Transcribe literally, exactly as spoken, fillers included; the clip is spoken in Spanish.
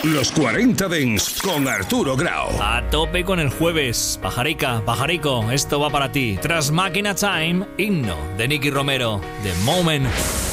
Los cuarenta Dents con Arturo Grau. A tope con el jueves. Pajarica, pajarico, esto va para ti. Tras Máquina Time, himno de Nicky Romero. The Moment.